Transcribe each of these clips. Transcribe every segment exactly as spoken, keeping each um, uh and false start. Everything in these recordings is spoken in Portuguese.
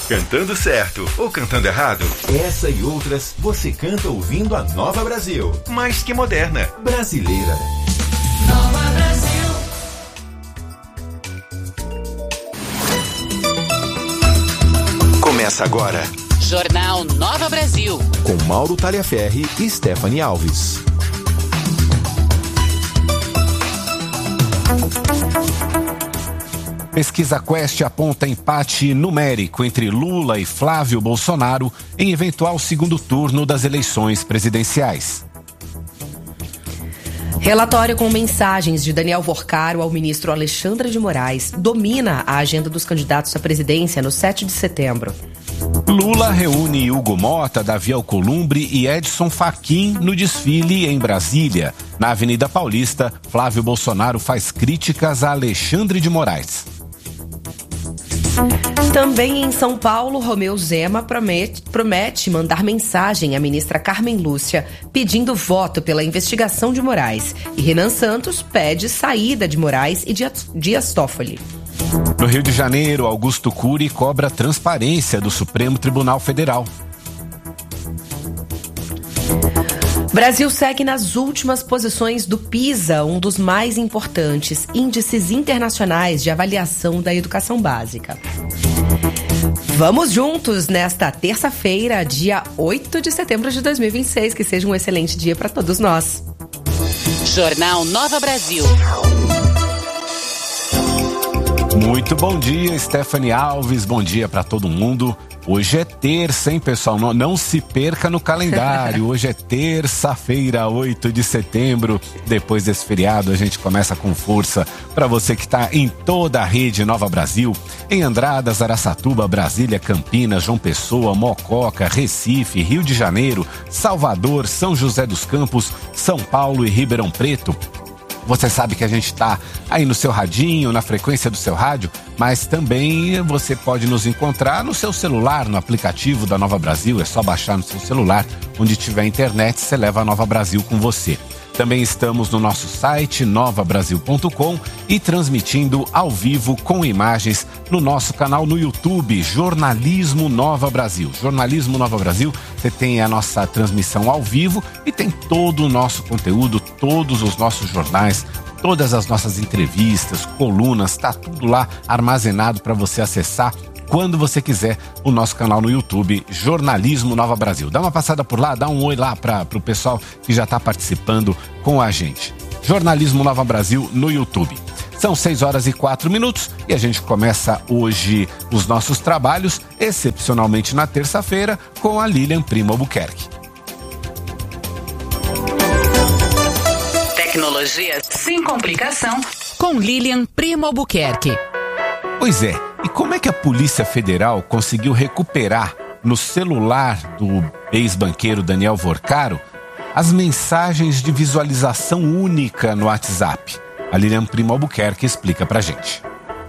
Cantando certo ou cantando errado? Essa e outras você canta ouvindo a Nova Brasil. Mais que moderna. Brasileira. Nova Brasil. Começa agora. Jornal Nova Brasil. Com Mauro Taliaferri e Stephanie Alves. Pesquisa Quest aponta empate numérico entre Lula e Flávio Bolsonaro em eventual segundo turno das eleições presidenciais. Relatório com mensagens de Daniel Worcaro ao ministro Alexandre de Moraes domina a agenda dos candidatos à presidência no sete de setembro. Lula reúne Hugo Mota, Davi Alcolumbre e Edson Fachin no desfile em Brasília. Na Avenida Paulista, Flávio Bolsonaro faz críticas a Alexandre de Moraes. Também em São Paulo, Romeu Zema promete, promete mandar mensagem à ministra Carmen Lúcia pedindo voto pela investigação de Moraes. E Renan Santos pede saída de Moraes e Dias Toffoli. No Rio de Janeiro, Augusto Cury cobra transparência do Supremo Tribunal Federal. Brasil segue nas últimas posições do PISA, um dos mais importantes índices internacionais de avaliação da educação básica. Vamos juntos nesta terça-feira, dia oito de setembro de dois mil e vinte e seis. Que seja um excelente dia para todos nós. Jornal Nova Brasil. Muito bom dia, Stephanie Alves. Bom dia para todo mundo. Hoje é terça, hein, pessoal? Não, não se perca no calendário. Hoje é terça-feira, oito de setembro. Depois desse feriado, a gente começa com força para você que está em toda a rede Nova Brasil. Em Andradas, Araçatuba, Brasília, Campinas, João Pessoa, Mococa, Recife, Rio de Janeiro, Salvador, São José dos Campos, São Paulo e Ribeirão Preto. Você sabe que a gente está aí no seu radinho, na frequência do seu rádio, mas também você pode nos encontrar no seu celular, no aplicativo da Nova Brasil. É só baixar no seu celular, onde tiver internet, você leva a Nova Brasil com você. Também estamos no nosso site nova brasil ponto com e transmitindo ao vivo com imagens no nosso canal no YouTube, Jornalismo Nova Brasil. Jornalismo Nova Brasil, você tem a nossa transmissão ao vivo e tem todo o nosso conteúdo, todos os nossos jornais, todas as nossas entrevistas, colunas, tá tudo lá armazenado para você acessar quando você quiser o nosso canal no YouTube, Jornalismo Nova Brasil. Dá uma passada por lá, dá um oi lá para o pessoal que já está participando com a gente. Jornalismo Nova Brasil no YouTube. São seis horas e quatro minutos e a gente começa hoje os nossos trabalhos, excepcionalmente na terça-feira, com a Lilian Primo Albuquerque. Tecnologia sem complicação com Lilian Primo Albuquerque. Pois é, e como é que a Polícia Federal conseguiu recuperar no celular do ex-banqueiro Daniel Worcaro as mensagens de visualização única no WhatsApp? A Lilian Primo Albuquerque explica pra gente.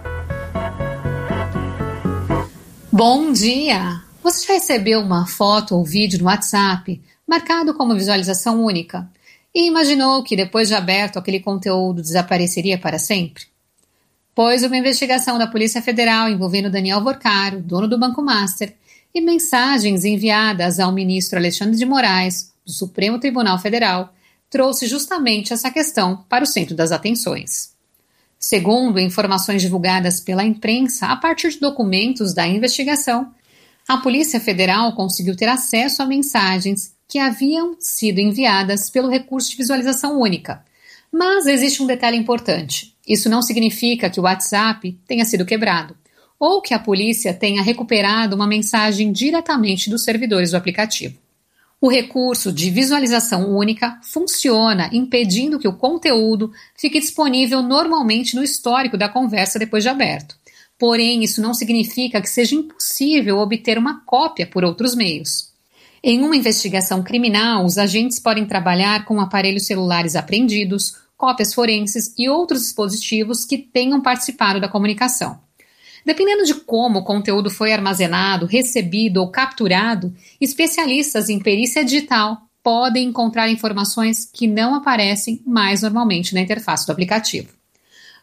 Bom dia! Você já recebeu uma foto ou vídeo no WhatsApp marcado como visualização única e imaginou que depois de aberto aquele conteúdo desapareceria para sempre? Pois uma investigação da Polícia Federal envolvendo Daniel Worcaro, dono do Banco Master, e mensagens enviadas ao ministro Alexandre de Moraes, do Supremo Tribunal Federal, trouxe justamente essa questão para o centro das atenções. Segundo informações divulgadas pela imprensa a partir de documentos da investigação, a Polícia Federal conseguiu ter acesso a mensagens que haviam sido enviadas pelo recurso de visualização única. Mas existe um detalhe importante. Isso não significa que o WhatsApp tenha sido quebrado, ou que a polícia tenha recuperado uma mensagem diretamente dos servidores do aplicativo. O recurso de visualização única funciona impedindo que o conteúdo fique disponível normalmente no histórico da conversa depois de aberto. Porém, isso não significa que seja impossível obter uma cópia por outros meios. Em uma investigação criminal, os agentes podem trabalhar com aparelhos celulares apreendidos, cópias forenses e outros dispositivos que tenham participado da comunicação. Dependendo de como o conteúdo foi armazenado, recebido ou capturado, especialistas em perícia digital podem encontrar informações que não aparecem mais normalmente na interface do aplicativo.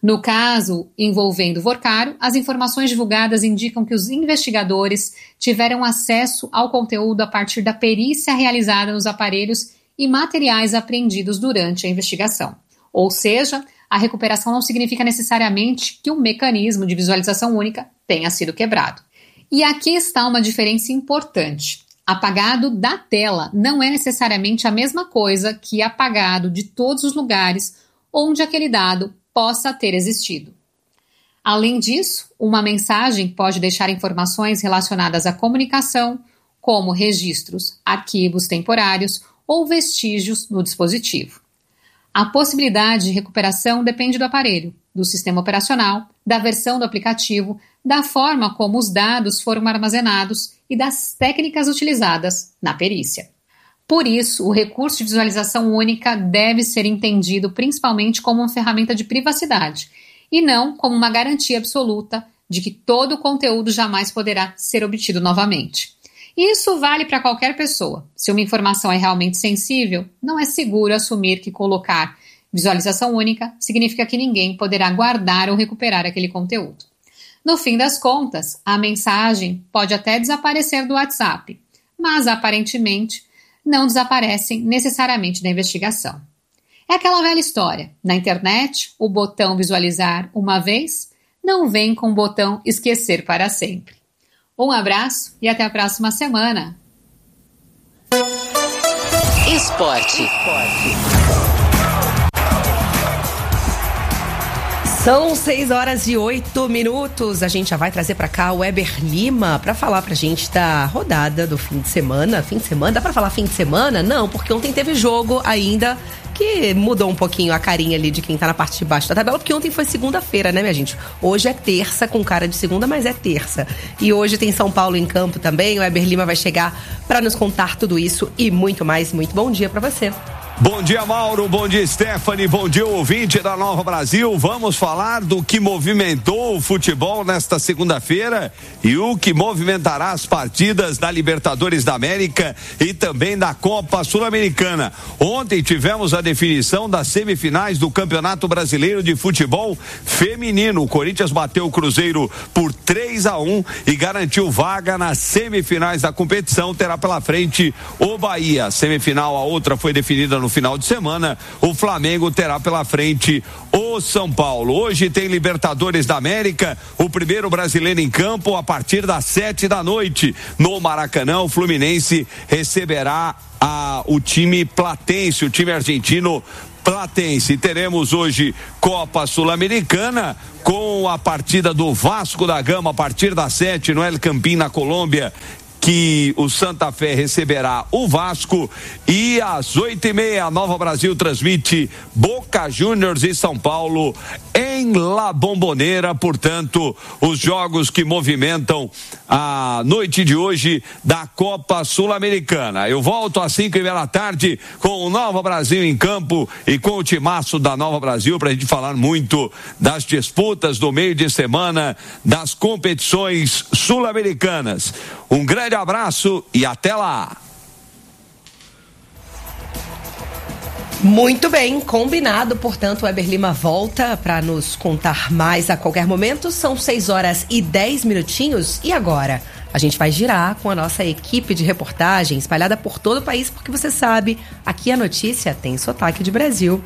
No caso envolvendo Vorcaro, as informações divulgadas indicam que os investigadores tiveram acesso ao conteúdo a partir da perícia realizada nos aparelhos e materiais apreendidos durante a investigação. Ou seja, a recuperação não significa necessariamente que o mecanismo de visualização única tenha sido quebrado. E aqui está uma diferença importante. Apagado da tela não é necessariamente a mesma coisa que apagado de todos os lugares onde aquele dado possa ter existido. Além disso, uma mensagem pode deixar informações relacionadas à comunicação, como registros, arquivos temporários ou vestígios no dispositivo. A possibilidade de recuperação depende do aparelho, do sistema operacional, da versão do aplicativo, da forma como os dados foram armazenados e das técnicas utilizadas na perícia. Por isso, o recurso de visualização única deve ser entendido principalmente como uma ferramenta de privacidade e não como uma garantia absoluta de que todo o conteúdo jamais poderá ser obtido novamente. Isso vale para qualquer pessoa. Se uma informação é realmente sensível, não é seguro assumir que colocar visualização única significa que ninguém poderá guardar ou recuperar aquele conteúdo. No fim das contas, a mensagem pode até desaparecer do WhatsApp, mas aparentemente não desaparecem necessariamente da investigação. É aquela velha história. Na internet, o botão visualizar uma vez não vem com o botão esquecer para sempre. Um abraço e até a próxima semana. Esporte. São seis horas e oito minutos. A gente já vai trazer pra cá o Weber Lima pra falar pra gente da rodada do fim de semana. Fim de semana? Dá pra falar fim de semana? Não, porque ontem teve jogo ainda que mudou um pouquinho a carinha ali de quem tá na parte de baixo da tabela, porque ontem foi segunda-feira, né, minha gente? Hoje é terça, com cara de segunda, mas é terça. E hoje tem São Paulo em campo também. O Weber Lima vai chegar pra nos contar tudo isso e muito mais. Muito bom dia pra você. Bom dia, Mauro, bom dia, Stephanie, bom dia, ouvinte da Nova Brasil. Vamos falar do que movimentou o futebol nesta segunda-feira e o que movimentará as partidas da Libertadores da América e também da Copa Sul-Americana. Ontem tivemos a definição das semifinais do Campeonato Brasileiro de Futebol Feminino. O Corinthians bateu o Cruzeiro por três a um e garantiu vaga nas semifinais da competição. Terá pela frente o Bahia. A semifinal, a outra foi definida no No final de semana, o Flamengo terá pela frente o São Paulo. Hoje tem Libertadores da América, o primeiro brasileiro em campo a partir das sete da noite. No Maracanã, o Fluminense receberá a, o time platense, o time argentino Platense. Teremos hoje Copa Sul-Americana com a partida do Vasco da Gama a partir das sete no El Campín, na Colômbia, que o Santa Fé receberá o Vasco, e às oito e meia a Nova Brasil transmite Boca Juniors e São Paulo em La Bombonera. Portanto, os jogos que movimentam a noite de hoje da Copa Sul-Americana. Eu volto às cinco e meia da tarde com o Nova Brasil em campo e com o timaço da Nova Brasil para a gente falar muito das disputas do meio de semana das competições sul-americanas. Um grande abraço e até lá. Muito bem, combinado. Portanto, o Weber Lima volta para nos contar mais a qualquer momento. São seis horas e dez minutinhos. E agora? A gente vai girar com a nossa equipe de reportagem espalhada por todo o país, porque você sabe, aqui a notícia tem sotaque de Brasil.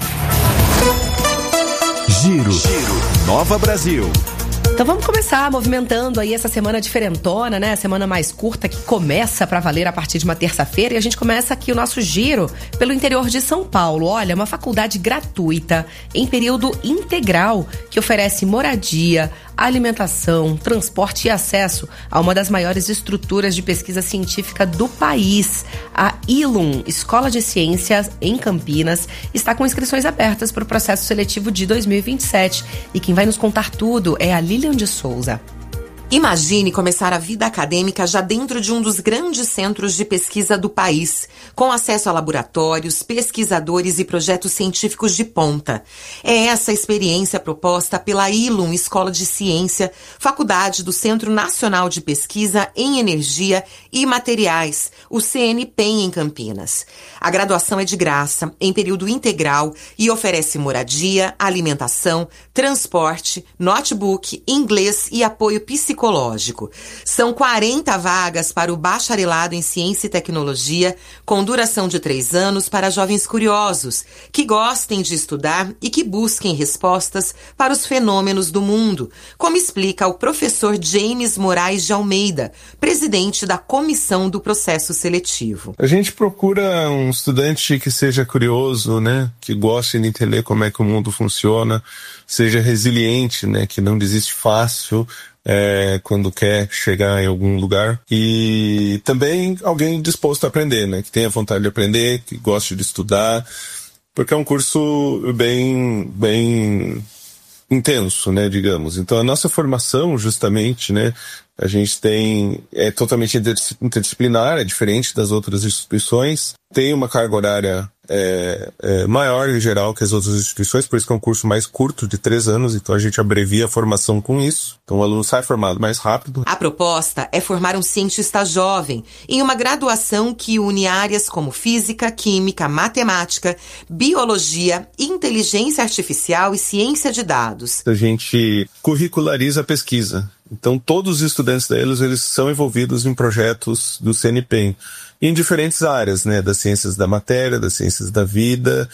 Giro, Giro. Nova Brasil. Então vamos começar movimentando aí essa semana diferentona, né? A semana mais curta que começa pra valer a partir de uma terça-feira. E a gente começa aqui o nosso giro pelo interior de São Paulo. Olha, uma faculdade gratuita em período integral que oferece moradia, alimentação, transporte e acesso a uma das maiores estruturas de pesquisa científica do país. A ILUM, Escola de Ciências em Campinas, está com inscrições abertas para o processo seletivo de dois mil e vinte e sete. E quem vai nos contar tudo é a Lilian de Souza. Imagine começar a vida acadêmica já dentro de um dos grandes centros de pesquisa do país, com acesso a laboratórios, pesquisadores e projetos científicos de ponta. É essa a experiência proposta pela ILUM Escola de Ciência, faculdade do Centro Nacional de Pesquisa em Energia e Materiais, o C N P E M, em Campinas. A graduação é de graça, em período integral e oferece moradia, alimentação, transporte, notebook, inglês e apoio psicológico. Psicológico. São quarenta vagas para o bacharelado em Ciência e Tecnologia, com duração de três anos para jovens curiosos, que gostem de estudar e que busquem respostas para os fenômenos do mundo, como explica o professor James Moraes de Almeida, presidente da comissão do processo seletivo. A gente procura um estudante que seja curioso, né, que goste de entender como é que o mundo funciona, seja resiliente, né, que não desiste fácil, É, quando quer chegar em algum lugar, e também alguém disposto a aprender, né, que tenha vontade de aprender, que goste de estudar, porque é um curso bem, bem intenso, né, digamos. Então a nossa formação, justamente, né, a gente tem, é totalmente interdisciplinar, é diferente das outras instituições, tem uma carga horária É, é maior em geral que as outras instituições, por isso que é um curso mais curto, de três anos, então a gente abrevia a formação com isso, então o aluno sai formado mais rápido. A proposta é formar um cientista jovem em uma graduação que une áreas como física, química, matemática, biologia, inteligência artificial e ciência de dados. A gente curriculariza a pesquisa, então todos os estudantes deles, eles são envolvidos em projetos do C N P E M, em diferentes áreas, né, das ciências da matéria, das ciências da vida,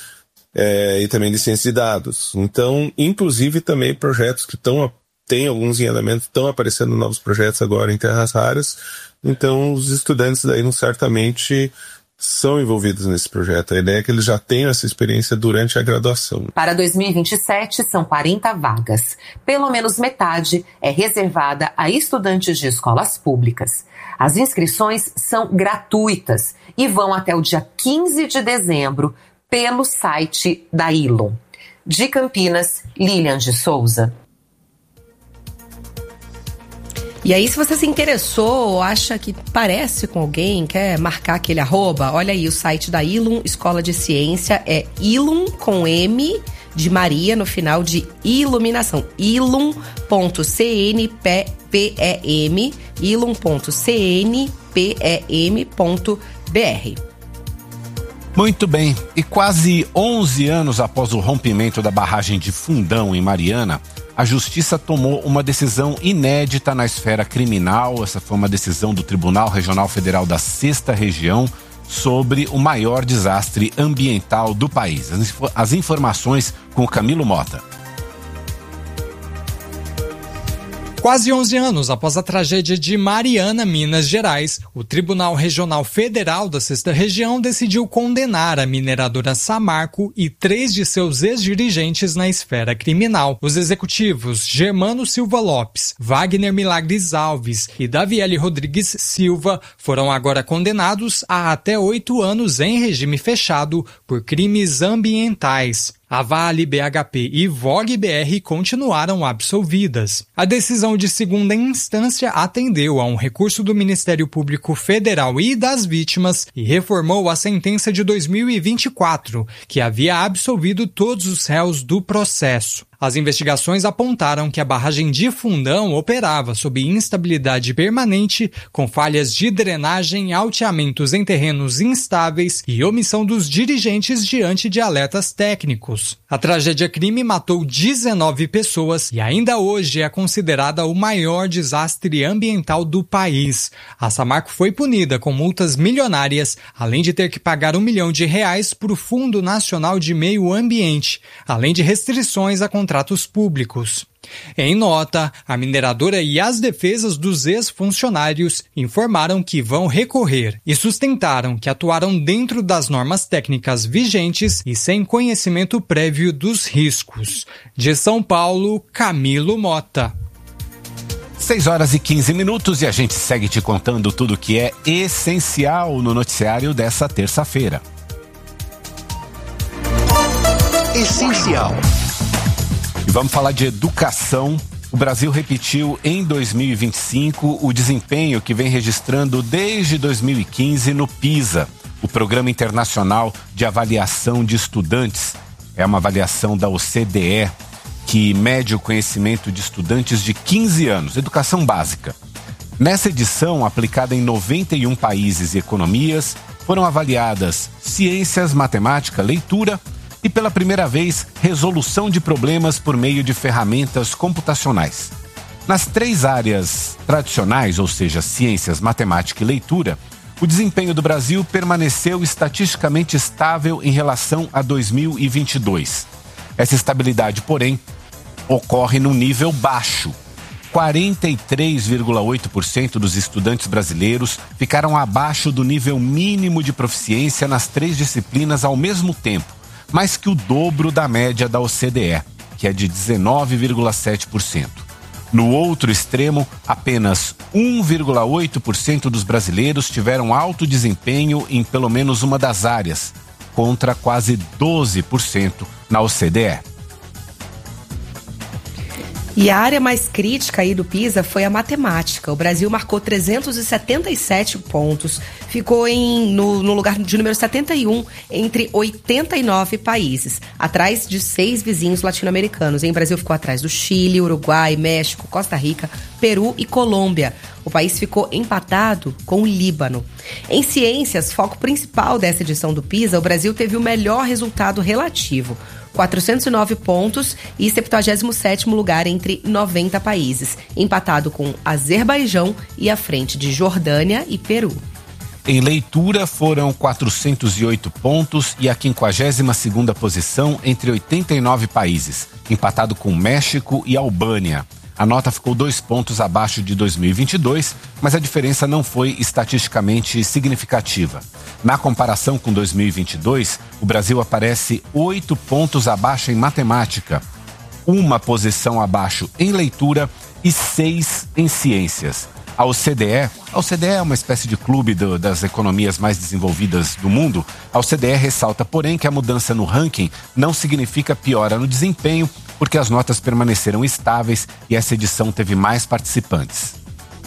é, e também de ciências de dados. Então, inclusive também projetos que estão, tem alguns em andamento, estão aparecendo novos projetos agora em terras raras, então os estudantes daí não certamente são envolvidos nesse projeto. A ideia é que eles já tenham essa experiência durante a graduação. Para dois mil e vinte e sete, são quarenta vagas. Pelo menos metade é reservada a estudantes de escolas públicas. As inscrições são gratuitas e vão até o dia quinze de dezembro pelo site da ILUM. De Campinas, Lilian de Souza. E aí, se você se interessou ou acha que parece com alguém, quer marcar aquele arroba, olha aí o site da ILUM Escola de Ciência, é ILUM com M de Maria no final de iluminação, ilum ponto c n p e m, ilum ponto c n p e m ponto b r. Muito bem, e quase onze anos após o rompimento da barragem de Fundão em Mariana, a Justiça tomou uma decisão inédita na esfera criminal. Essa foi uma decisão do Tribunal Regional Federal da Sexta Região sobre o maior desastre ambiental do país. As, as informações com o Camilo Mota. Quase onze anos após a tragédia de Mariana, Minas Gerais, o Tribunal Regional Federal da Sexta Região decidiu condenar a mineradora Samarco e três de seus ex-dirigentes na esfera criminal. Os executivos Germano Silva Lopes, Wagner Milagres Alves e Daviele Rodrigues Silva foram agora condenados a até oito anos em regime fechado por crimes ambientais. A Vale, B H P e Vogue B R continuaram absolvidas. A decisão de segunda instância atendeu a um recurso do Ministério Público Federal e das vítimas e reformou a sentença de dois mil e vinte e quatro, que havia absolvido todos os réus do processo. As investigações apontaram que a barragem de Fundão operava sob instabilidade permanente, com falhas de drenagem, alteamentos em terrenos instáveis e omissão dos dirigentes diante de alertas técnicos. A tragédia-crime matou dezenove pessoas e ainda hoje é considerada o maior desastre ambiental do país. A Samarco foi punida com multas milionárias, além de ter que pagar um milhão de reais para o Fundo Nacional de Meio Ambiente, além de restrições a contratos públicos. Em nota, a mineradora e as defesas dos ex-funcionários informaram que vão recorrer e sustentaram que atuaram dentro das normas técnicas vigentes e sem conhecimento prévio dos riscos. De São Paulo, Camilo Mota. seis horas e quinze minutos e a gente segue te contando tudo que é essencial no noticiário dessa terça-feira. Essencial. E vamos falar de educação. O Brasil repetiu em dois mil e vinte e cinco o desempenho que vem registrando desde dois mil e quinze no PISA, o Programa Internacional de Avaliação de Estudantes. É uma avaliação da O C D E que mede o conhecimento de estudantes de quinze anos, educação básica. Nessa edição, aplicada em noventa e um países e economias, foram avaliadas ciências, matemática, leitura e, pela primeira vez, resolução de problemas por meio de ferramentas computacionais. Nas três áreas tradicionais, ou seja, ciências, matemática e leitura, o desempenho do Brasil permaneceu estatisticamente estável em relação a dois mil e vinte e dois. Essa estabilidade, porém, ocorre num nível baixo. quarenta e três vírgula oito por cento dos estudantes brasileiros ficaram abaixo do nível mínimo de proficiência nas três disciplinas ao mesmo tempo, mais que o dobro da média da O C D E, que é de dezenove vírgula sete por cento. No outro extremo, apenas um vírgula oito por cento dos brasileiros tiveram alto desempenho em pelo menos uma das áreas, contra quase doze por cento na O C D E. E a área mais crítica aí do PISA foi a matemática. O Brasil marcou trezentos e setenta e sete pontos, ficou em, no, no lugar de número setenta e um entre oitenta e nove países, atrás de seis vizinhos latino-americanos. O Brasil ficou atrás do Chile, Uruguai, México, Costa Rica, Peru e Colômbia. O país ficou empatado com o Líbano. Em ciências, foco principal dessa edição do PISA, o Brasil teve o melhor resultado relativo, quatrocentos e nove pontos e septuagésimo sétimo lugar entre noventa países, empatado com Azerbaijão e à frente de Jordânia e Peru. Em leitura foram quatrocentos e oito pontos e a quinquagésima segunda posição entre oitenta e nove países, empatado com México e Albânia. A nota ficou dois pontos abaixo de dois mil e vinte e dois, mas a diferença não foi estatisticamente significativa. Na comparação com dois mil e vinte e dois, o Brasil aparece oito pontos abaixo em matemática, uma posição abaixo em leitura e seis em ciências. A O C D E, a O C D E é uma espécie de clube do, das economias mais desenvolvidas do mundo. A O C D E ressalta, porém, que a mudança no ranking não significa piora no desempenho, porque as notas permaneceram estáveis e essa edição teve mais participantes.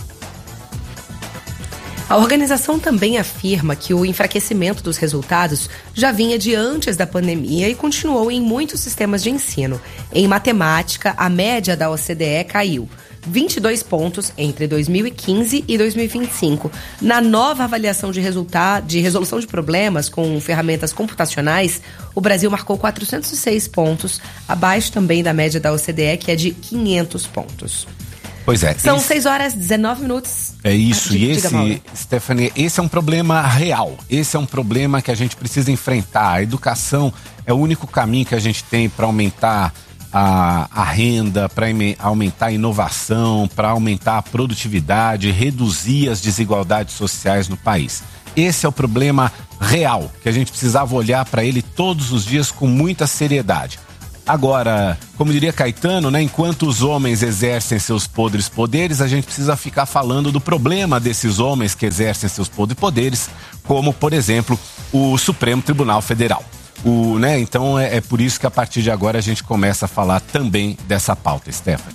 A organização também afirma que o enfraquecimento dos resultados já vinha de antes da pandemia e continuou em muitos sistemas de ensino. Em matemática, a média da O C D E caiu vinte e dois pontos entre dois mil e quinze e dois mil e vinte e cinco. Na nova avaliação de, resultado, de resolução de problemas com ferramentas computacionais, o Brasil marcou quatrocentos e seis pontos, abaixo também da média da O C D E, que é de quinhentos pontos. Pois é. São esse... seis horas e dezenove minutos. É isso, ah, e esse, diga, Stephanie, esse é um problema real. Esse é um problema que a gente precisa enfrentar. A educação é o único caminho que a gente tem para aumentar a, a renda, para aumentar a inovação, para aumentar a produtividade, reduzir as desigualdades sociais no país. Esse é o problema real, que a gente precisava olhar para ele todos os dias com muita seriedade. Agora, como diria Caetano, né, enquanto os homens exercem seus podres poderes, a gente precisa ficar falando do problema desses homens que exercem seus podres poderes, como, por exemplo, o Supremo Tribunal Federal. O, né, então é, é por isso que a partir de agora a gente começa a falar também dessa pauta, Stephanie.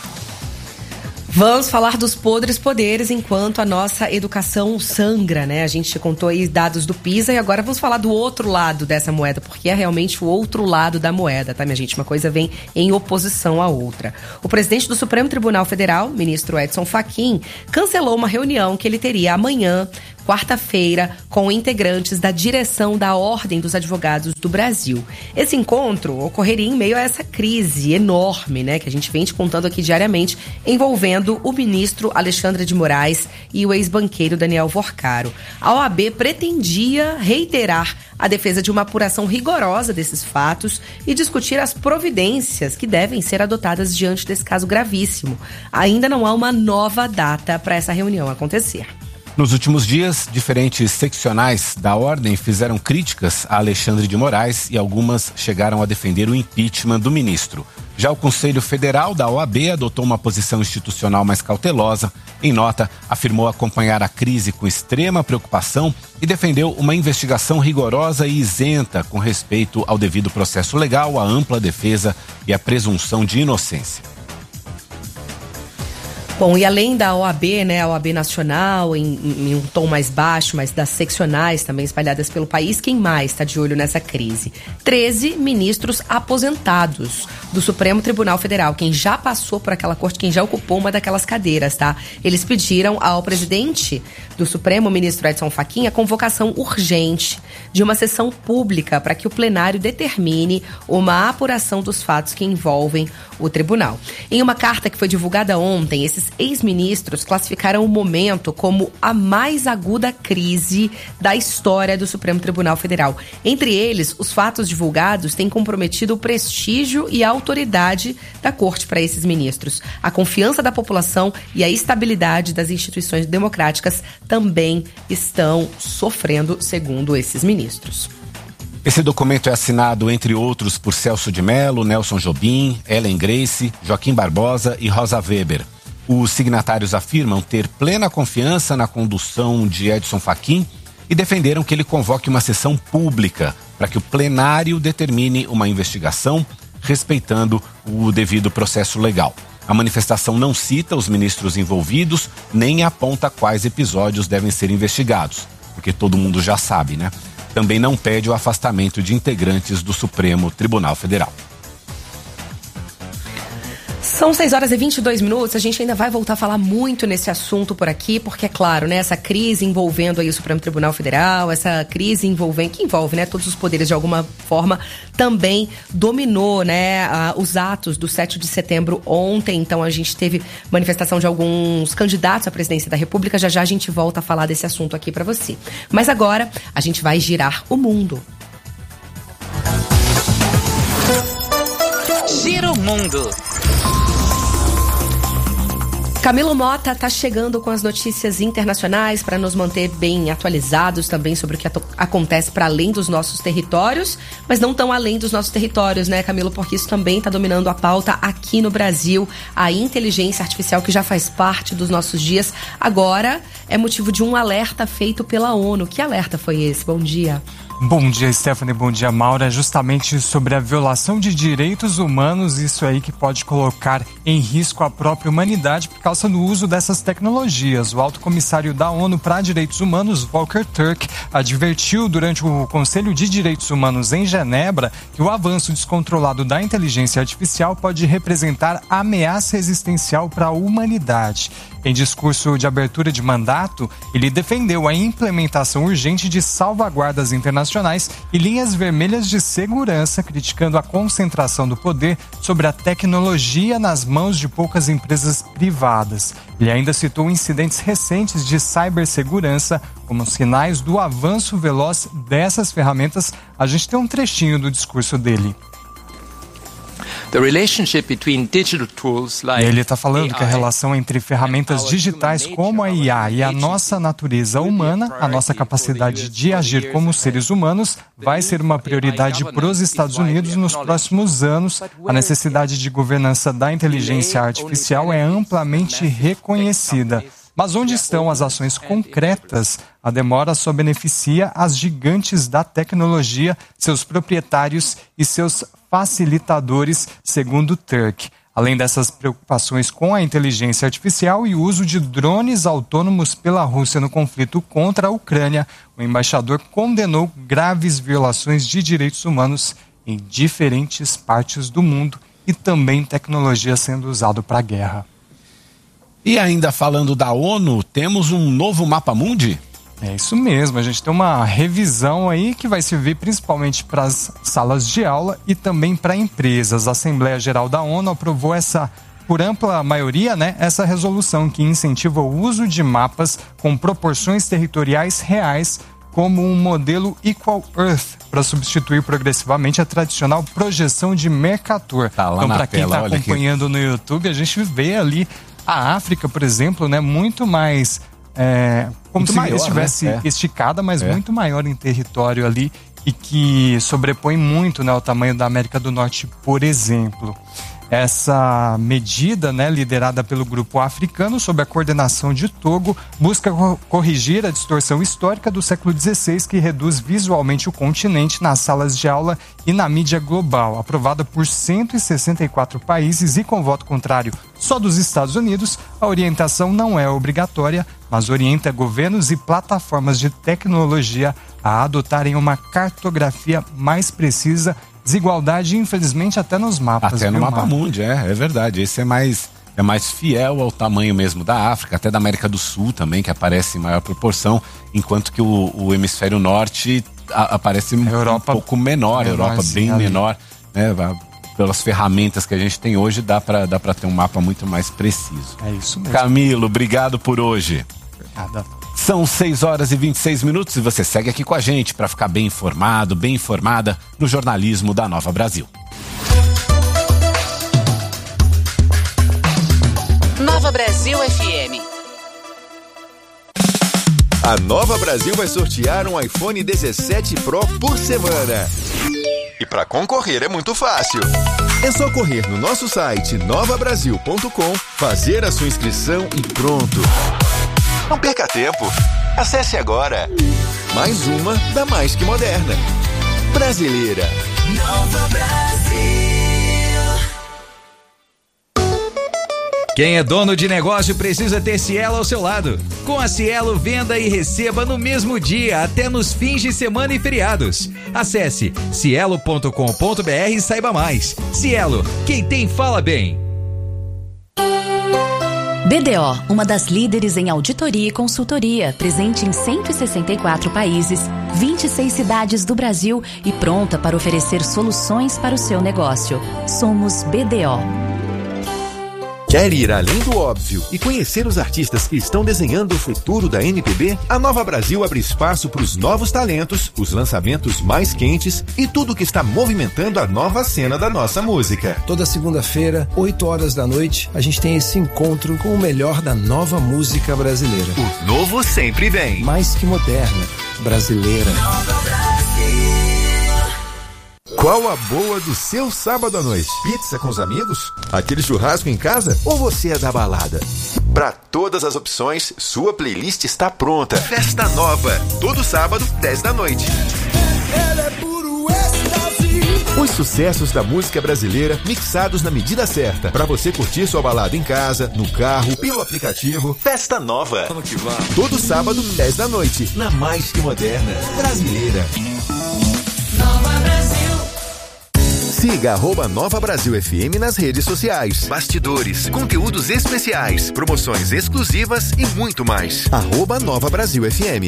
Vamos falar dos podres poderes enquanto a nossa educação sangra, né? A gente contou aí dados do PISA e agora vamos falar do outro lado dessa moeda, porque é realmente o outro lado da moeda, tá, minha gente? Uma coisa vem em oposição à outra. O presidente do Supremo Tribunal Federal, ministro Edson Fachin, cancelou uma reunião que ele teria amanhã, quarta-feira, com integrantes da direção da Ordem dos Advogados do Brasil. Esse encontro ocorreria em meio a essa crise enorme, né, que a gente vem te contando aqui diariamente, envolvendo o ministro Alexandre de Moraes e o ex-banqueiro Daniel Vorcaro. A O A B pretendia reiterar a defesa de uma apuração rigorosa desses fatos e discutir as providências que devem ser adotadas diante desse caso gravíssimo. Ainda não há uma nova data para essa reunião acontecer. Nos últimos dias, diferentes seccionais da ordem fizeram críticas a Alexandre de Moraes e algumas chegaram a defender o impeachment do ministro. Já o Conselho Federal da O A B adotou uma posição institucional mais cautelosa. Em nota, afirmou acompanhar a crise com extrema preocupação e defendeu uma investigação rigorosa e isenta com respeito ao devido processo legal, à ampla defesa e à presunção de inocência. Bom, e além da O A B, né, a O A B nacional, em, em um tom mais baixo, mas das seccionais também espalhadas pelo país, quem mais está de olho nessa crise? treze ministros aposentados do Supremo Tribunal Federal, quem já passou por aquela corte, quem já ocupou uma daquelas cadeiras, tá? Eles pediram ao presidente do Supremo, o ministro Edson Fachin, a convocação urgente de uma sessão pública para que o plenário determine uma apuração dos fatos que envolvem o tribunal. Em uma carta que foi divulgada ontem, esses ex-ministros classificaram o momento como a mais aguda crise da história do Supremo Tribunal Federal. Entre eles, os fatos divulgados têm comprometido o prestígio e a autoridade da corte para esses ministros. A confiança da população e a estabilidade das instituições democráticas também estão sofrendo, segundo esses ministros. Esse documento é assinado, entre outros, por Celso de Mello, Nelson Jobim, Ellen Grace, Joaquim Barbosa e Rosa Weber. Os signatários afirmam ter plena confiança na condução de Edson Fachin e defenderam que ele convoque uma sessão pública para que o plenário determine uma investigação respeitando o devido processo legal. A manifestação não cita os ministros envolvidos nem aponta quais episódios devem ser investigados, porque todo mundo já sabe, né? Também não pede o afastamento de integrantes do Supremo Tribunal Federal. São seis horas e vinte e dois minutos, a gente ainda vai voltar a falar muito nesse assunto por aqui, porque é claro, né, essa crise envolvendo aí o Supremo Tribunal Federal, essa crise envolvendo, que envolve, né, todos os poderes de alguma forma, também dominou, né, a, os atos do sete de setembro ontem. Então a gente teve manifestação de alguns candidatos à presidência da República, já já a gente volta a falar desse assunto aqui pra você. Mas agora a gente vai girar o mundo. Gira o mundo. Camilo Mota está chegando com as notícias internacionais para nos manter bem atualizados também sobre o que acontece para além dos nossos territórios, mas não tão além dos nossos territórios, né, Camilo? Porque isso também está dominando a pauta aqui no Brasil. A inteligência artificial, que já faz parte dos nossos dias, agora é motivo de um alerta feito pela ONU. Que alerta foi esse? Bom dia. Bom dia, Stephanie. Bom dia, Maura. É justamente sobre a violação de direitos humanos, isso aí que pode colocar em risco a própria humanidade por causa do uso dessas tecnologias. O alto comissário da ONU para Direitos Humanos, Volker Turk, advertiu durante o Conselho de Direitos Humanos em Genebra que o avanço descontrolado da inteligência artificial pode representar ameaça existencial para a humanidade. Em discurso de abertura de mandato, ele defendeu a implementação urgente de salvaguardas internacionais e linhas vermelhas de segurança, criticando a concentração do poder sobre a tecnologia nas mãos de poucas empresas privadas. Ele ainda citou incidentes recentes de cibersegurança como sinais do avanço veloz dessas ferramentas. A gente tem um trechinho do discurso dele. Ele está falando que a relação entre ferramentas digitais como a I A e a nossa natureza humana, a nossa capacidade de agir como seres humanos, vai ser uma prioridade para os Estados Unidos nos próximos anos. A necessidade de governança da inteligência artificial é amplamente reconhecida. Mas onde estão as ações concretas? A demora só beneficia as gigantes da tecnologia, seus proprietários e seus facilitadores, segundo Turk. Além dessas preocupações com a inteligência artificial e o uso de drones autônomos pela Rússia no conflito contra a Ucrânia, o embaixador condenou graves violações de direitos humanos em diferentes partes do mundo e também tecnologia sendo usada para a guerra. E ainda falando da ONU, temos um novo mapa mundi? É isso mesmo, a gente tem uma revisão aí que vai servir principalmente para as salas de aula e também para empresas. A Assembleia Geral da ONU aprovou essa, por ampla maioria, né, essa resolução que incentiva o uso de mapas com proporções territoriais reais como um modelo Equal Earth para substituir progressivamente a tradicional projeção de Mercator. Tá lá então, para quem está acompanhando aqui no YouTube, a gente vê ali a África, por exemplo, né, muito mais... É, como muito se maior, estivesse né? é. esticada, mas é. muito maior em território ali e que sobrepõe muito, né, o tamanho da América do Norte, por exemplo. Essa medida, né, liderada pelo grupo africano, sob a coordenação de Togo, busca co- corrigir a distorção histórica do século dezesseis que reduz visualmente o continente nas salas de aula e na mídia global. Aprovada por cento e sessenta e quatro países e com voto contrário só dos Estados Unidos, a orientação não é obrigatória, mas orienta governos e plataformas de tecnologia a adotarem uma cartografia mais precisa. Desigualdade, infelizmente, até nos mapas. Até no viu, mapa Marco? mundi, é, é verdade. Esse é mais, é mais fiel ao tamanho mesmo da África, até da América do Sul também, que aparece em maior proporção, enquanto que o, o hemisfério norte a, aparece Europa, um pouco menor, a Europa bem ali. menor, né? Pelas ferramentas que a gente tem hoje, dá para dá para ter um mapa muito mais preciso. É isso mesmo. Camilo, obrigado por hoje. Nada. São seis horas e vinte e seis minutos e você segue aqui com a gente para ficar bem informado, bem informada no jornalismo da Nova Brasil. Nova Brasil F M. A Nova Brasil vai sortear um iPhone dezessete Pro por semana. E para concorrer é muito fácil. É só correr no nosso site nova brasil ponto com, fazer a sua inscrição e pronto. Não perca tempo. Acesse agora. Mais uma da Mais Que Moderna. Brasileira. Nova Brasil. Quem é dono de negócio precisa ter Cielo ao seu lado. Com a Cielo, venda e receba no mesmo dia, até nos fins de semana e feriados. Acesse cielo ponto com ponto br e saiba mais. Cielo, quem tem fala bem. B D O, uma das líderes em auditoria e consultoria, presente em cento e sessenta e quatro países, vinte e seis cidades do Brasil e pronta para oferecer soluções para o seu negócio. Somos B D O. Quer ir além do óbvio e conhecer os artistas que estão desenhando o futuro da M P B? A Nova Brasil abre espaço para os novos talentos, os lançamentos mais quentes e tudo que está movimentando a nova cena da nossa música. Toda segunda-feira, oito horas da noite, a gente tem esse encontro com o melhor da nova música brasileira. O novo sempre vem. Mais que moderna, brasileira. Nova Brasil. Qual a boa do seu sábado à noite? Pizza com os amigos? Aquele churrasco em casa? Ou você é da balada? Para todas as opções, sua playlist está pronta. Festa Nova, todo sábado, dez da noite. Os sucessos da música brasileira mixados na medida certa. Para você curtir sua balada em casa, no carro, pelo aplicativo. Festa Nova. Vamos que vamos. Todo sábado, dez da noite, na Mais Que Moderna. Brasileira. Nova Brasil. Siga arroba Nova Brasil F M nas redes sociais. Bastidores, conteúdos especiais, promoções exclusivas e muito mais. Arroba Nova Brasil F M.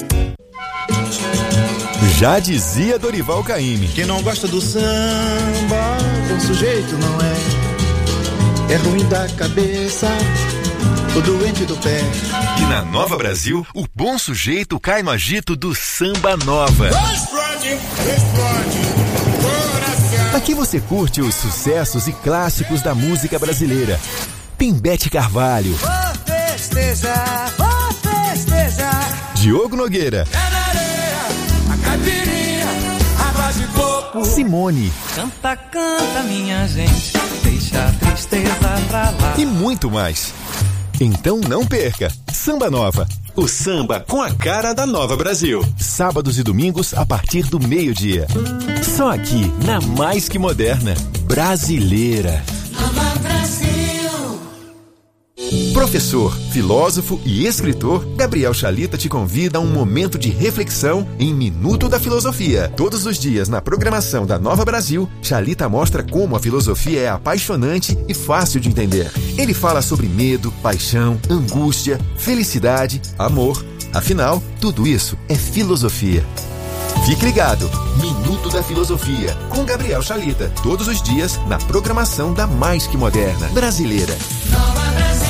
Já dizia Dorival Caymmi. Quem não gosta do samba, bom sujeito não é. É ruim da cabeça, o doente do pé. E na Nova Brasil, o bom sujeito cai no agito do Samba Nova. Explode, explode. Aqui você curte os sucessos e clássicos da música brasileira. Pimbete Carvalho. Vou festejar, vou festejar. Diogo Nogueira. É na areia, a caipirinha, água de coco. Simone. Canta, canta, minha gente, deixa a tristeza pra lá. E muito mais. Então não perca. Samba Nova. O samba com a cara da Nova Brasil. Sábados e domingos a partir do meio-dia. Só aqui na Mais Que Moderna. Brasileira. Nova Brasil. Professor, filósofo e escritor, Gabriel Chalita te convida a um momento de reflexão em Minuto da Filosofia. Todos os dias na programação da Nova Brasil, Chalita mostra como a filosofia é apaixonante e fácil de entender. Ele fala sobre medo, paixão, angústia, felicidade, amor. Afinal, tudo isso é filosofia. Fique ligado, Minuto da Filosofia, com Gabriel Chalita. Todos os dias na programação da Mais Que Moderna. Brasileira. Nova Brasil.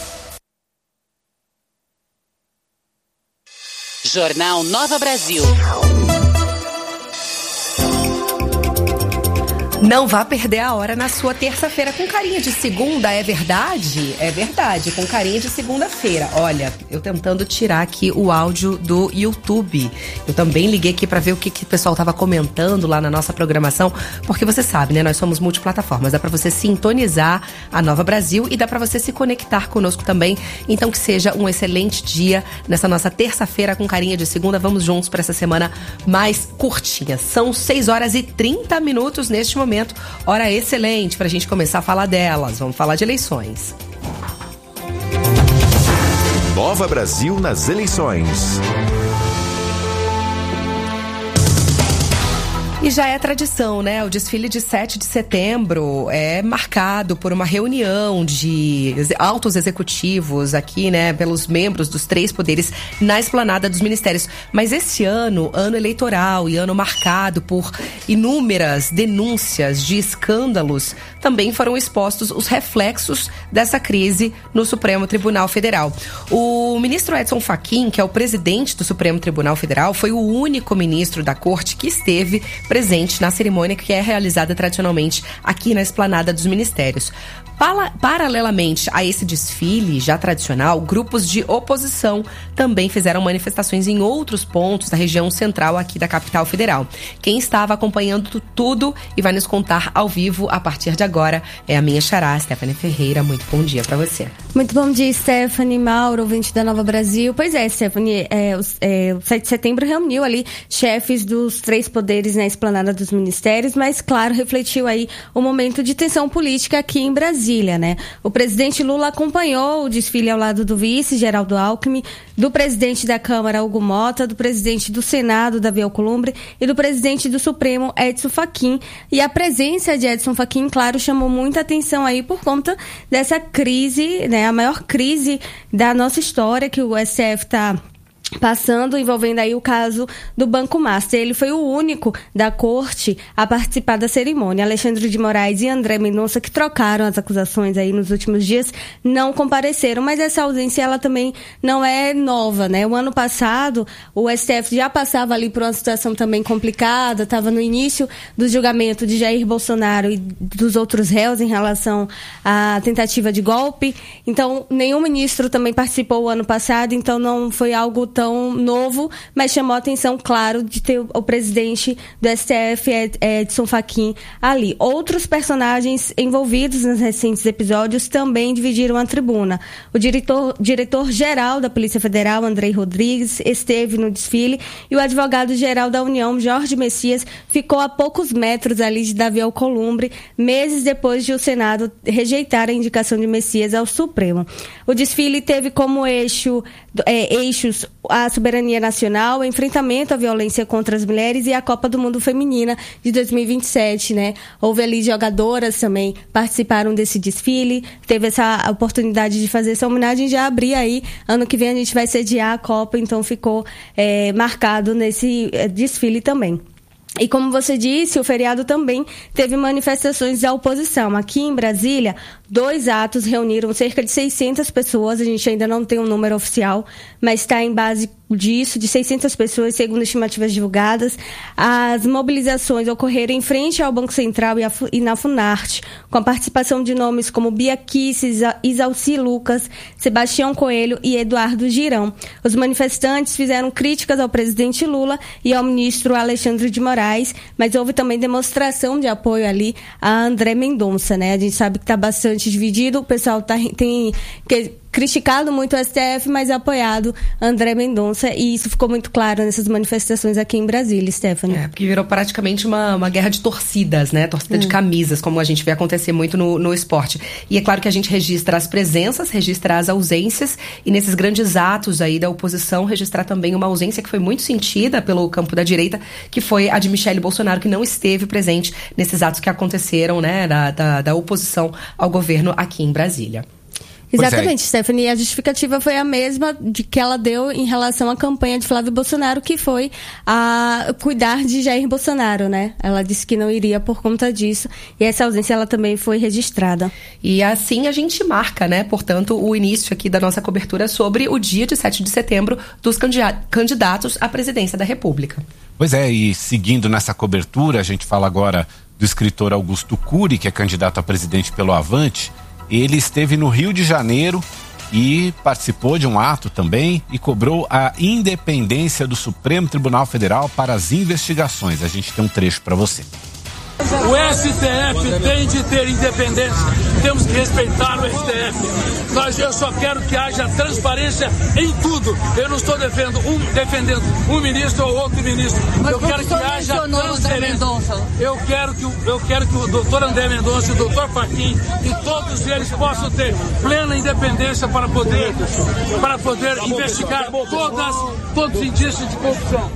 Jornal Nova Brasil. Não vá perder a hora na sua terça-feira com carinha de segunda, é verdade? É verdade, com carinha de segunda-feira. Olha, eu tentando tirar aqui o áudio do YouTube. Eu também liguei aqui pra ver o que, que o pessoal tava comentando lá na nossa programação, porque você sabe, né? Nós somos multiplataformas, dá pra você sintonizar a Nova Brasil e dá pra você se conectar conosco também. Então que seja um excelente dia nessa nossa terça-feira com carinha de segunda. Vamos juntos pra essa semana mais curtinha. São seis horas e trinta minutos neste momento. Momento, hora excelente para a gente começar a falar delas. Vamos falar de eleições. Nova Brasil nas eleições. E já é tradição, né? O desfile de sete de setembro é marcado por uma reunião de altos executivos aqui, né? Pelos membros dos três poderes na esplanada dos ministérios. Mas esse ano, ano eleitoral e ano marcado por inúmeras denúncias de escândalos, também foram expostos os reflexos dessa crise no Supremo Tribunal Federal. O ministro Edson Fachin, que é o presidente do Supremo Tribunal Federal, foi o único ministro da corte que esteve presente na cerimônia que é realizada tradicionalmente aqui na esplanada dos ministérios. Pala- paralelamente a esse desfile já tradicional, grupos de oposição também fizeram manifestações em outros pontos da região central aqui da capital federal. Quem estava acompanhando tudo e vai nos contar ao vivo a partir de agora é a minha xará, Stephanie Ferreira. Muito bom dia para você. Muito bom dia, Stephanie, Mauro, ouvinte da Nova Brasil. Pois é, Stephanie, é, o, é, o sete de setembro reuniu ali chefes dos três poderes na esplanada dos ministérios, mas, claro, refletiu aí o momento de tensão política aqui em Brasília. Né? O presidente Lula acompanhou o desfile ao lado do vice, Geraldo Alckmin, do presidente da Câmara, Hugo Mota, do presidente do Senado, Davi Alcolumbre, e do presidente do Supremo, Edson Fachin. E a presença de Edson Fachin, claro, chamou muita atenção aí por conta dessa crise, né? A maior crise da nossa história que o S T F está passando, envolvendo aí o caso do Banco Master. Ele foi o único da corte a participar da cerimônia. Alexandre de Moraes e André Mendonça, que trocaram as acusações aí nos últimos dias, não compareceram, mas essa ausência ela também não é nova, né? O ano passado, o S T F já passava ali por uma situação também complicada, estava no início do julgamento de Jair Bolsonaro e dos outros réus em relação à tentativa de golpe. Então, nenhum ministro também participou o ano passado, então não foi algo tão novo, mas chamou a atenção, claro, de ter o presidente do S T F, Edson Fachin, ali. Outros personagens envolvidos nos recentes episódios também dividiram a tribuna. O diretor, diretor-geral da Polícia Federal, Andrei Rodrigues, esteve no desfile e o advogado-geral da União, Jorge Messias, ficou a poucos metros ali de Davi Alcolumbre, meses depois de o Senado rejeitar a indicação de Messias ao Supremo. O desfile teve como eixo, é, eixos a soberania nacional, o enfrentamento à violência contra as mulheres e a Copa do Mundo Feminina de dois mil e vinte e sete, né? Houve ali jogadoras também, participaram desse desfile, teve essa oportunidade de fazer essa homenagem, já abrir aí, ano que vem a gente vai sediar a Copa, então ficou é, marcado nesse é, desfile também. E como você disse, o feriado também teve manifestações da oposição. Aqui em Brasília, dois atos reuniram cerca de seiscentas pessoas. A gente ainda não tem um número oficial, mas está em base disso, de seiscentas pessoas, segundo estimativas divulgadas. As mobilizações ocorreram em frente ao Banco Central e na Funarte, com a participação de nomes como Bia Kicis, Isalci Lucas, Sebastião Coelho e Eduardo Girão. Os manifestantes fizeram críticas ao presidente Lula e ao ministro Alexandre de Moraes, mas houve também demonstração de apoio ali a André Mendonça, né? A gente sabe que está bastante dividido, o pessoal tá, tem... Que, criticado muito o S T F, mas apoiado André Mendonça, e isso ficou muito claro nessas manifestações aqui em Brasília, Stephanie. É, porque virou praticamente uma, uma guerra de torcidas, né? Torcida hum. de camisas, como a gente vê acontecer muito no, no esporte. E é claro que a gente registra as presenças, registra as ausências, e nesses grandes atos aí da oposição, registrar também uma ausência que foi muito sentida pelo campo da direita, que foi a de Michele Bolsonaro, que não esteve presente nesses atos que aconteceram, né? Da, da, da oposição ao governo aqui em Brasília. Exatamente, é. Stephanie. A justificativa foi a mesma de que ela deu em relação à campanha de Flávio Bolsonaro, que foi a cuidar de Jair Bolsonaro, né? Ela disse que não iria por conta disso, e essa ausência ela também foi registrada. E assim a gente marca, né, portanto, o início aqui da nossa cobertura sobre o dia de sete de setembro dos candidatos à presidência da República. Pois é, e seguindo nessa cobertura, a gente fala agora do escritor Augusto Cury, que é candidato a presidente pelo Avante. Ele esteve no Rio de Janeiro e participou de um ato também e cobrou a independência do Supremo Tribunal Federal para as investigações. A gente tem um trecho para você. O S T F tem de ter independência, temos que respeitar o S T F. Nós, eu só quero que haja transparência em tudo. Eu não estou defendendo um, defendendo um ministro ou outro ministro. Mas eu quero que haja transparência. Eu quero que, eu quero que o doutor André Mendonça e o doutor Fachin e todos eles possam ter plena independência para poder, para poder investigar todas, todos os indícios de corrupção.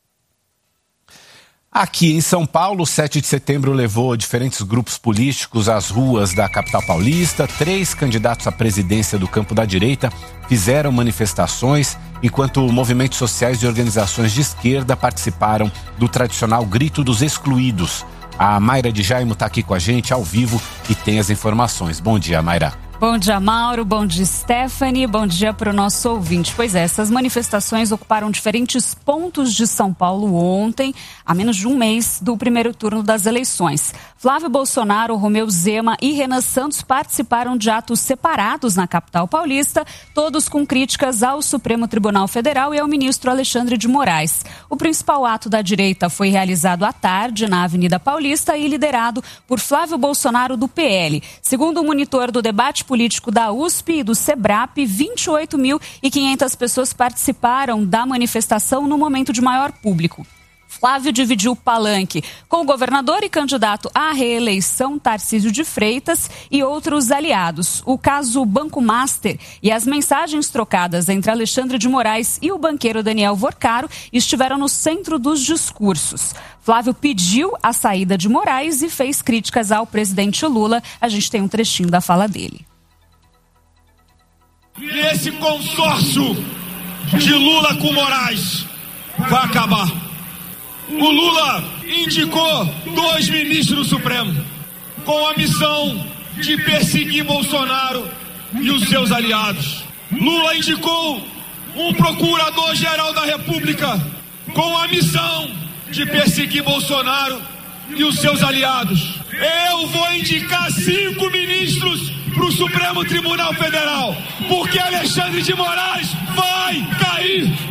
Aqui em São Paulo, o sete de setembro levou diferentes grupos políticos às ruas da capital paulista. Três candidatos à presidência do campo da direita fizeram manifestações, enquanto movimentos sociais e organizações de esquerda participaram do tradicional Grito dos Excluídos. A Mayra de Jaimo está aqui com a gente ao vivo e tem as informações. Bom dia, Mayra. Bom dia, Mauro. Bom dia, Stephanie. Bom dia para o nosso ouvinte. Pois é, essas manifestações ocuparam diferentes pontos de São Paulo ontem, a menos de um mês do primeiro turno das eleições. Flávio Bolsonaro, Romeu Zema e Renan Santos participaram de atos separados na capital paulista, todos com críticas ao Supremo Tribunal Federal e ao ministro Alexandre de Moraes. O principal ato da direita foi realizado à tarde na Avenida Paulista e liderado por Flávio Bolsonaro, do P L. Segundo o monitor do debate político da U S P e do SEBRAP, vinte e oito mil e quinhentas pessoas participaram da manifestação no momento de maior público. Flávio dividiu o palanque com o governador e candidato à reeleição Tarcísio de Freitas e outros aliados. O caso Banco Master e as mensagens trocadas entre Alexandre de Moraes e o banqueiro Daniel Vorcaro estiveram no centro dos discursos. Flávio pediu a saída de Moraes e fez críticas ao presidente Lula. A gente tem um trechinho da fala dele. E esse consórcio de Lula com Moraes vai acabar. O Lula indicou dois ministros do Supremo com a missão de perseguir Bolsonaro e os seus aliados. Lula indicou um procurador-geral da República com a missão de perseguir Bolsonaro e os seus aliados. Eu vou indicar cinco ministros para o Supremo Tribunal Federal, porque Alexandre de Moraes vai cair.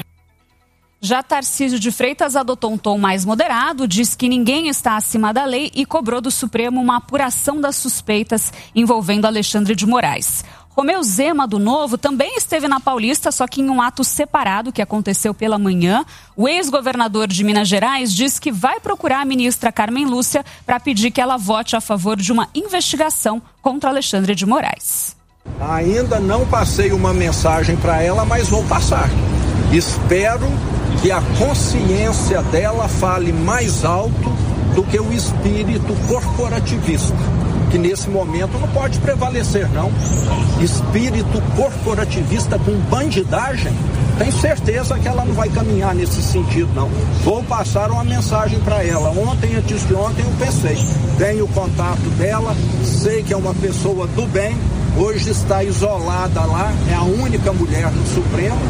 Já Tarcísio de Freitas adotou um tom mais moderado, diz que ninguém está acima da lei e cobrou do Supremo uma apuração das suspeitas envolvendo Alexandre de Moraes. Romeu Zema, do Novo, também esteve na Paulista, só que em um ato separado que aconteceu pela manhã. O ex-governador de Minas Gerais diz que vai procurar a ministra Carmen Lúcia para pedir que ela vote a favor de uma investigação contra Alexandre de Moraes. Ainda não passei uma mensagem para ela, mas vou passar. Espero que a consciência dela fale mais alto do que o espírito corporativista, que nesse momento não pode prevalecer, não. Espírito corporativista com bandidagem, tenho certeza que ela não vai caminhar nesse sentido, não. Vou passar uma mensagem para ela. Ontem, antes de ontem, eu pensei. Tenho o contato dela, sei que é uma pessoa do bem, hoje está isolada lá, é a única mulher no Supremo.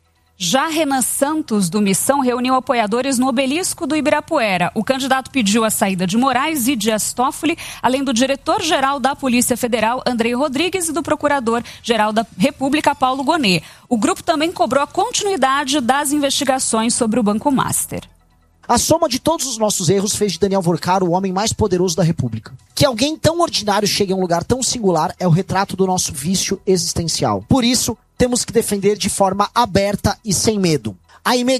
Já Renan Santos, do Missão, reuniu apoiadores no Obelisco do Ibirapuera. O candidato pediu a saída de Moraes e Dias Toffoli, além do diretor-geral da Polícia Federal, Andrei Rodrigues, e do procurador-geral da República, Paulo Gonet. O grupo também cobrou a continuidade das investigações sobre o Banco Master. A soma de todos os nossos erros fez de Daniel Vorcaro o homem mais poderoso da República. Que alguém tão ordinário chegue a um lugar tão singular é o retrato do nosso vício existencial. Por isso, temos que defender de forma aberta e sem medo a